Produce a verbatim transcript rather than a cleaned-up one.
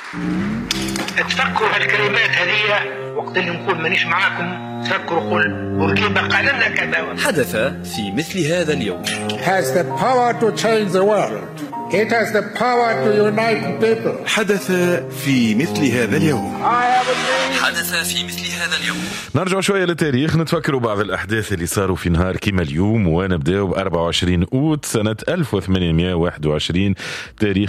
تفكروا هالكلمات هذه وقت اللي نقول مانيش معاكم، تفكروا قل بورقيبة قال لنا كذا. حدث في مثل هذا اليوم. has the power to change the world. It has the power to unite people. حدث في مثل هذا اليوم. حدث في مثل هذا اليوم. نرجع شوية للتاريخ، نتفكروا بعض الأحداث اللي صاروا في نهار كيما اليوم، ونبدأ ب أربعة وعشرين أوت سنة ألف وثمانمائة وواحد وعشرين تاريخ